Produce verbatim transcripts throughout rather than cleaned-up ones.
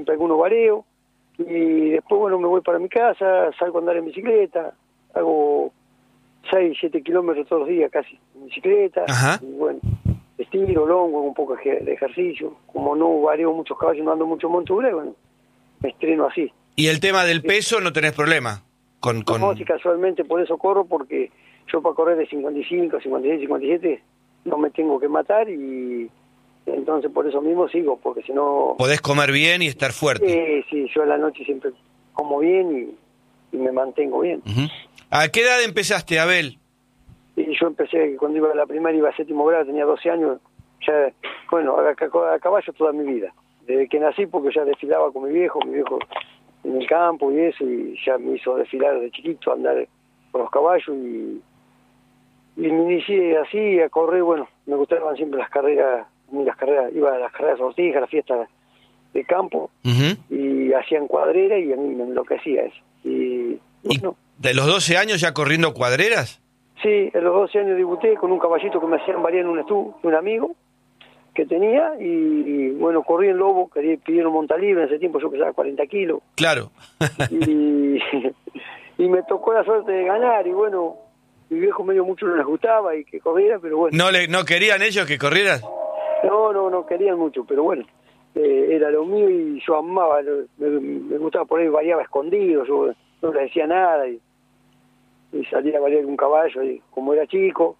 siempre algunos vareos, y después, bueno, me voy para mi casa, salgo a andar en bicicleta, hago seis, siete kilómetros todos los días casi en bicicleta. Ajá. Y bueno, estiro, longo, un poco de ejercicio. Como no vareo muchos caballos, no ando mucho en montura, bueno, me estreno así. ¿Y el tema del peso no tenés problema? Con, con... No, si casualmente por eso corro, porque yo para correr de cincuenta y cinco, cincuenta y seis, cincuenta y siete no me tengo que matar, y entonces por eso mismo sigo, porque si no... Podés comer bien y estar fuerte. Sí, sí, yo a la noche siempre como bien y, y me mantengo bien. Uh-huh. ¿A qué edad empezaste, Abel? Y yo empecé, cuando iba a la primaria, iba a séptimo grado, tenía doce años, ya, bueno, a, a, a caballo toda mi vida. Desde que nací, porque ya desfilaba con mi viejo, mi viejo en el campo y eso, y ya me hizo desfilar de chiquito, andar por los caballos, y, y me inicié así, a correr. Bueno, me gustaban siempre las carreras, las carreras, iba a las carreras de sortijas, las fiestas de campo, uh-huh. y hacían cuadrera, y a mí me enloquecía eso. Y, bueno, ¿Y de los doce años ya corriendo cuadreras? Sí, a los doce años debuté con un caballito que me hacían variar en un estudio, un amigo que tenía, y, y bueno, corrí en lobo, quería pidieron montalibre, en ese tiempo yo pesaba cuarenta kilos. Claro. y, y me tocó la suerte de ganar, y bueno, mi viejo medio mucho no les gustaba y que corriera, pero bueno. ¿No le no querían ellos que corrieras? No, no, no querían mucho, pero bueno, eh, era lo mío y yo amaba, me, me gustaba por ahí, variaba escondido, yo no les decía nada, y, y salía a variar un caballo, y como era chico,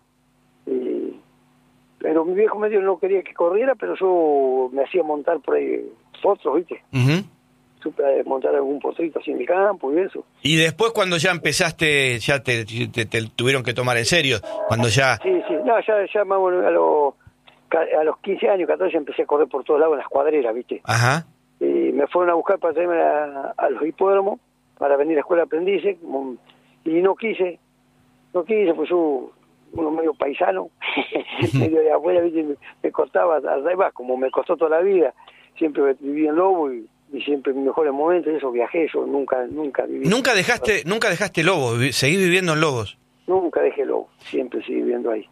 y, pero mi viejo medio no quería que corriera, pero yo me hacía montar por ahí potros, ¿viste? Uh-huh. Supe montar algún potrito así en el campo y eso. Y después cuando ya empezaste, ya te, te, te tuvieron que tomar en serio, cuando ya... Sí, sí, no, ya, ya más bueno, a los, a los quince años, catorce, empecé a correr por todos lados en las cuadreras, ¿viste? Ajá. Y me fueron a buscar para traerme a, a los hipódromos, para venir a la escuela de aprendices, y no quise, no quise, pues yo, uno medio paisano, medio de abuela, ¿viste? Me, me costaba, además, como me costó toda la vida, siempre viví en Lobo, y, y siempre en mis mejores momentos, eso, viajé, yo nunca, nunca viví. ¿Nunca dejaste, nunca dejaste Lobos, seguís viviendo en Lobos? Nunca dejé Lobo, siempre seguí viviendo ahí.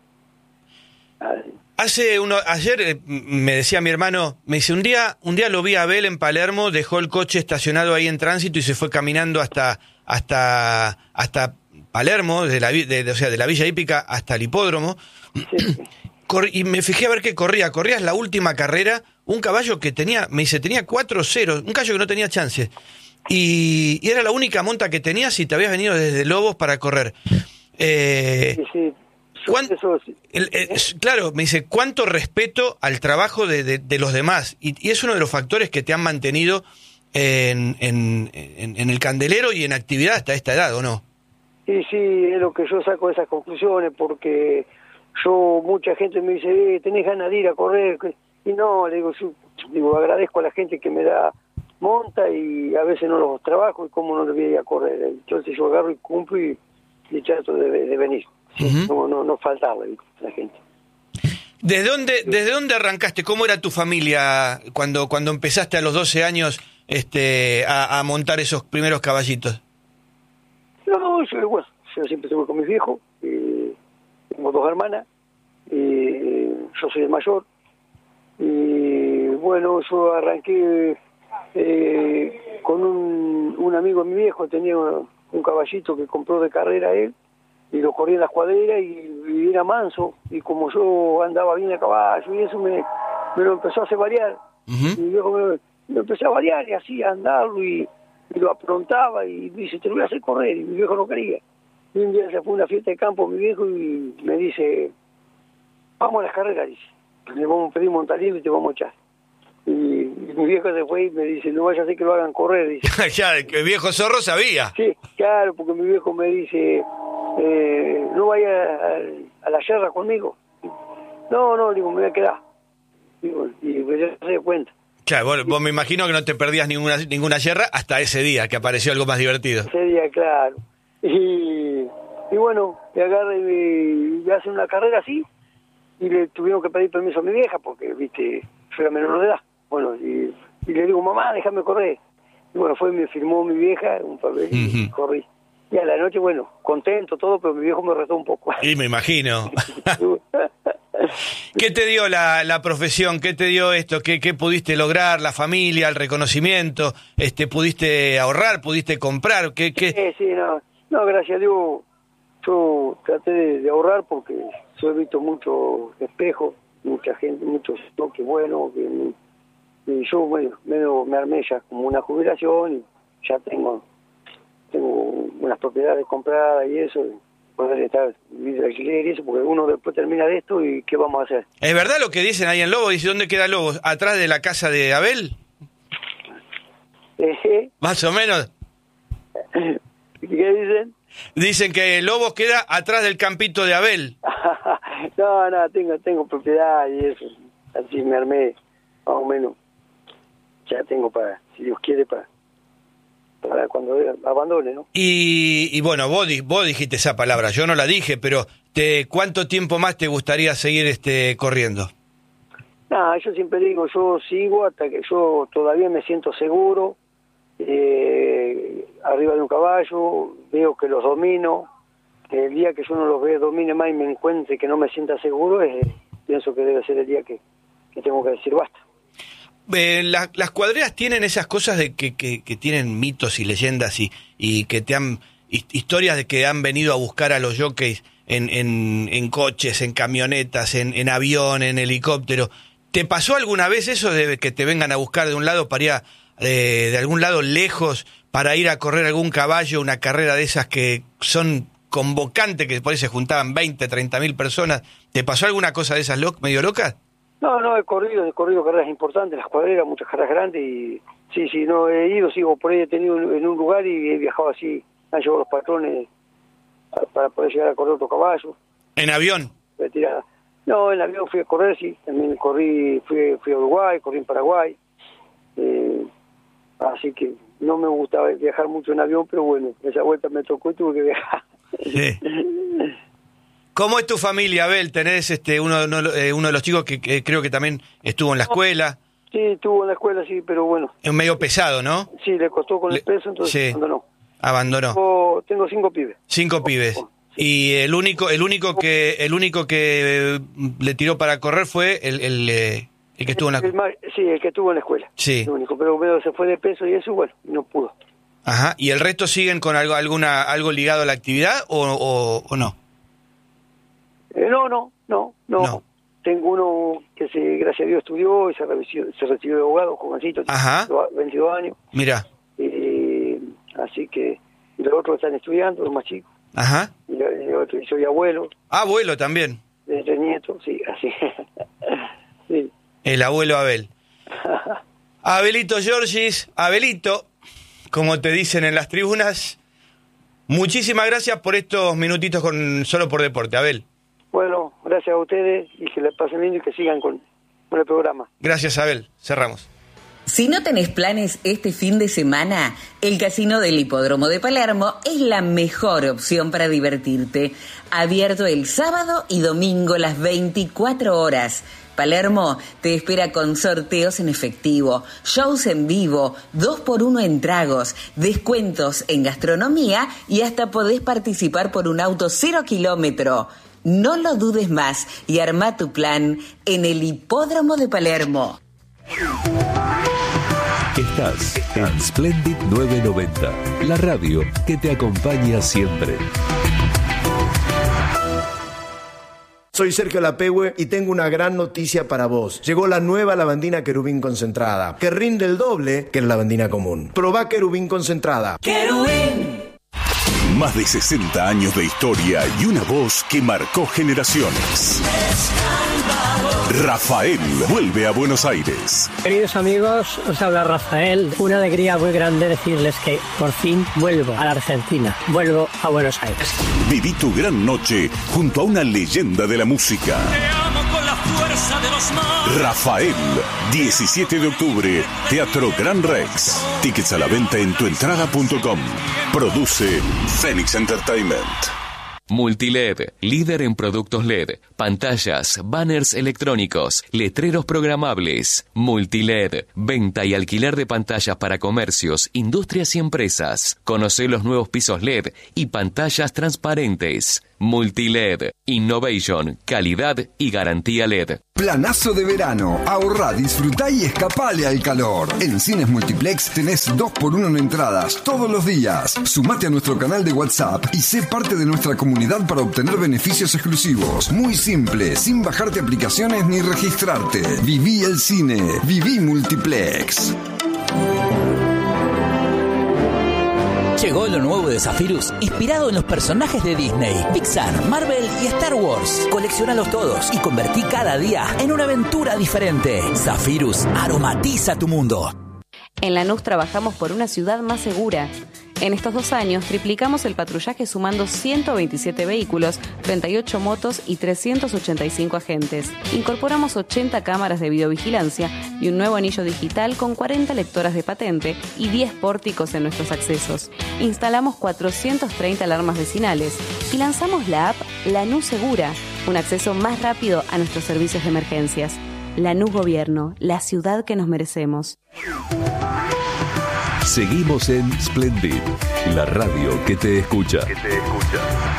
Ay. Hace uno, ayer eh, me decía mi hermano, me dice, un día, un día lo vi a Abel en Palermo, dejó el coche estacionado ahí en tránsito y se fue caminando hasta, hasta, hasta Palermo, de la, de, de, o sea, de la Villa Hípica hasta el hipódromo, sí. Y me fijé a ver qué corría, corrías la última carrera, un caballo que tenía, me dice, tenía cuatro ceros, un caballo que no tenía chance, y, y era la única monta que tenías y te habías venido desde Lobos para correr. Eh, sí, sí. Eso, el, el, claro, me dice, cuánto respeto al trabajo de, de, de los demás, y, y es uno de los factores que te han mantenido en, en, en, en el candelero y en actividad hasta esta edad, ¿o no? Sí, sí, es lo que yo saco de esas conclusiones, porque yo, mucha gente me dice, eh, tenés ganas de ir a correr, y no, le digo, yo, digo, agradezco a la gente que me da monta, y a veces no los trabajo, y cómo no le voy a ir a correr, entonces yo agarro y cumplo y, y trato de, de venir. Sí, uh-huh. no, no, no faltaba a la gente. ¿Desde dónde, ¿Desde dónde arrancaste? ¿Cómo era tu familia cuando, cuando empezaste a los doce años este, a, a montar esos primeros caballitos? No, yo, bueno, yo siempre estuve con mis viejos, eh, tengo dos hermanas, eh, yo soy el mayor, y bueno, yo arranqué eh, con un, un amigo de mi viejo, tenía un, un caballito que compró de carrera él, y lo corrí en las cuadreras, y, y era manso, y como yo andaba bien a caballo, y eso me, me lo empezó a hacer variar. Uh-huh. Y mi viejo me, me empezó a variar, y así a andarlo, y, y lo aprontaba, y me dice, te lo voy a hacer correr, y mi viejo no quería. Y un día se fue a una fiesta de campo mi viejo, y me dice, vamos a las carreras, dice, le vamos a pedir montalibre y te vamos a echar. Y, y mi viejo se fue y me dice, no vaya a hacer que lo hagan correr, dice. Ya, el viejo zorro sabía. Sí, claro, porque mi viejo me dice, eh, no vaya a, a la yerra conmigo. No, no, digo, me voy a quedar. Digo, y me di cuenta. Claro, vos, vos me imagino que no te perdías ninguna ninguna yerra hasta ese día, que apareció algo más divertido. Ese día, claro. Y, y bueno, me agarra y me, me hace una carrera así, y le tuvieron que pedir permiso a mi vieja, porque, viste, yo era menor de edad. Bueno, y, y le digo, mamá, déjame correr. Y bueno, fue y me firmó mi vieja un papel, uh-huh. y corrí. Y a la noche, bueno, contento todo, pero mi viejo me retó un poco. Y me imagino. ¿Qué te dio la, la profesión? ¿Qué te dio esto? ¿Qué, ¿Qué pudiste lograr? ¿La familia? ¿El reconocimiento? Este, ¿Pudiste ahorrar? ¿Pudiste comprar? ¿Qué, qué? Sí, sí, no, no, gracias a Dios, yo traté de, de ahorrar porque yo he visto mucho espejo, mucha gente, muchos toques buenos, que, y yo, bueno, medio me armé ya como una jubilación y ya tengo, tengo unas propiedades compradas y eso, y poder estar vivir de alquiler y eso, porque uno después termina de esto y ¿qué vamos a hacer? ¿Es verdad lo que dicen ahí en Lobo? Dice, ¿dónde queda Lobo? ¿Atrás de la casa de Abel? Eh, Más o menos. ¿Qué dicen? Dicen que Lobos queda atrás del campito de Abel. No, no, tengo, tengo propiedad y eso, así me armé, más o menos, ya tengo para, si Dios quiere, para, para cuando abandone, ¿no? Y, y bueno, vos, vos dijiste esa palabra, yo no la dije, pero te, ¿cuánto tiempo más te gustaría seguir este corriendo? No, yo siempre digo, yo sigo hasta que yo todavía me siento seguro, eh, arriba de un caballo, veo que los domino. El día que yo no los vea, domine más y me encuentre que no me sienta seguro, es, pienso que debe ser el día que, que tengo que decir basta. Eh, la, las cuadreras tienen esas cosas de que, que, que tienen mitos y leyendas y, y que te han historias de que han venido a buscar a los jockeys en, en, en coches, en camionetas, en, en avión, en helicóptero. ¿Te pasó alguna vez eso de que te vengan a buscar de un lado para ir a, eh, de algún lado lejos para ir a correr algún caballo, una carrera de esas que son convocantes, que por ahí se juntaban veinte, treinta mil personas? ¿Te pasó alguna cosa de esas lo, medio locas? No, no, he corrido, he corrido carreras importantes, las cuadreras, muchas carreras grandes y sí, sí, no he ido, sigo por ahí, he tenido en un lugar y he viajado así, han llevado los patrones para poder llegar a correr otro caballo. ¿En avión? Retirada. No, en avión fui a correr, sí, también corrí, fui, fui a Uruguay, corrí en Paraguay, eh, así que no me gustaba viajar mucho en avión, pero bueno, esa vuelta me tocó y tuve que viajar. Sí. ¿Cómo es tu familia, Abel? ¿Tenés este uno, uno, eh, uno de los chicos que, que creo que también estuvo en la escuela? Sí, estuvo en la escuela, sí, pero bueno. Es medio pesado, ¿no? Sí, le costó con le, el peso, entonces sí, abandonó. Abandonó. Tengo, tengo cinco pibes. Cinco pibes. Sí. Y el único, el único que, el único que le tiró para correr fue el, el, el que estuvo en la escuela. Sí, el que estuvo en la escuela. Sí. El único, pero medio se fue de peso y eso, bueno, no pudo. Ajá. ¿Y el resto siguen con algo, alguna, algo ligado a la actividad o, o, o no? Eh, no, no, no, no, no. Tengo uno que se, gracias a Dios, estudió y se recibió, se recibió de abogado, jovencito, Ajá. veintidós años. Mira. Eh, así que y los otros están estudiando, los más chicos. Ajá. Y, y, otro, y soy abuelo. Ah, abuelo también. De tres nietos, sí, así. Sí. El abuelo Abel. Abelito Giorgis, Abelito, como te dicen en las tribunas, muchísimas gracias por estos minutitos con Solo por Deporte, Abel. Bueno, gracias a ustedes y que les pasen bien y que sigan con, con el programa. Gracias, Abel. Cerramos. Si no tenés planes este fin de semana, el Casino del Hipódromo de Palermo es la mejor opción para divertirte. Abierto el sábado y domingo las veinticuatro horas. Palermo te espera con sorteos en efectivo, shows en vivo, dos por uno en tragos, descuentos en gastronomía y hasta podés participar por un auto cero kilómetro. No lo dudes más y arma tu plan en el Hipódromo de Palermo. Estás en Splendid novecientos noventa, la radio que te acompaña siempre. Soy Sergio Lapehue y tengo una gran noticia para vos. Llegó la nueva lavandina Querubín concentrada, que rinde el doble que la lavandina común. Probá Querubín concentrada. ¡Querubín! Más de sesenta años de historia y una voz que marcó generaciones. Rafael vuelve a Buenos Aires. Queridos amigos, os habla Rafael. Una alegría muy grande decirles que por fin vuelvo a la Argentina. Vuelvo a Buenos Aires. Viví tu gran noche junto a una leyenda de la música. Te amo con la fuerza de los mares. Rafael, diecisiete de octubre, Teatro Gran Rex. Tickets a la venta en tuentrada punto com. Produce Phoenix Entertainment. Multiled, líder en productos L E D, pantallas, banners electrónicos, letreros programables. Multiled, venta y alquiler de pantallas para comercios, industrias y empresas. Conoce los nuevos pisos L E D y pantallas transparentes. Multiled, innovation, calidad y garantía L E D. Planazo de verano, ahorrá, disfrutá y escapale al calor. En Cines Multiplex tenés dos por uno en entradas todos los días. Sumate a nuestro canal de WhatsApp y sé parte de nuestra comunidad para obtener beneficios exclusivos. Muy simple, sin bajarte aplicaciones ni registrarte. Viví el cine, viví Multiplex. Llegó lo nuevo de Zephyrus, inspirado en los personajes de Disney, Pixar, Marvel y Star Wars. Coleccionalos todos y convertí cada día en una aventura diferente. Zephyrus aromatiza tu mundo. En Lanús trabajamos por una ciudad más segura. En estos dos años triplicamos el patrullaje sumando ciento veintisiete vehículos, treinta y ocho motos y trescientos ochenta y cinco agentes. Incorporamos ochenta cámaras de videovigilancia y un nuevo anillo digital con cuarenta lectoras de patente y diez pórticos en nuestros accesos. Instalamos cuatrocientas treinta alarmas vecinales y lanzamos la app Lanús Segura, un acceso más rápido a nuestros servicios de emergencias. Lanús Gobierno, la ciudad que nos merecemos. Seguimos en Splendid, la radio que te escucha. Que te escucha.